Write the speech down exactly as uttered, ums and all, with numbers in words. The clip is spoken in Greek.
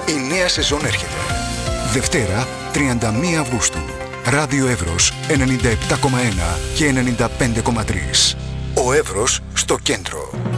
Η νέα σεζόν έρχεται. Δευτέρα, τριάντα μία Αυγούστου. Ράδιο Εύρος ενενήντα επτά κόμμα ένα και ενενήντα πέντε κόμμα τρία. Ο Εύρος στο κέντρο.